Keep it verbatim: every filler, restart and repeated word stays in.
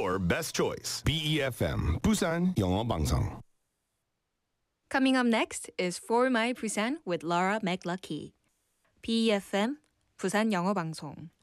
your best choice. B E F M, Busan 영어 방송. Coming up next is For My Busan with Laura McLucky. B E F M, 부산 영어 방송.